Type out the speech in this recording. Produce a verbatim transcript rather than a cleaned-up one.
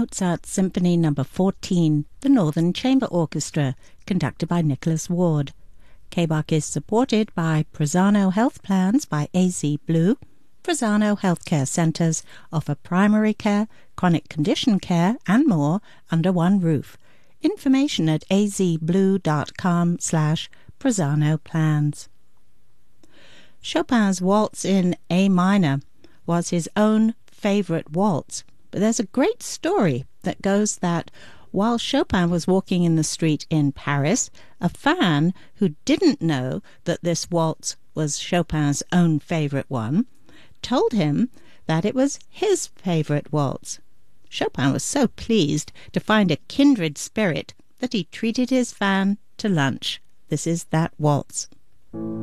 Mozart Symphony Number fourteen, the Northern Chamber Orchestra, conducted by Nicholas Ward. K B A C is supported by Prozano Health Plans by A Z Blue. Prozano Healthcare Centres offer primary care, chronic condition care and more under one roof. Information at azblue.com slash Prozano Plans. Chopin's Waltz in A minor was his own favourite waltz, but there's a great story that goes that while Chopin was walking in the street in Paris, a fan who didn't know that this waltz was Chopin's own favourite one told him that it was his favourite waltz. Chopin was so pleased to find a kindred spirit that he treated his fan to lunch. This is that waltz.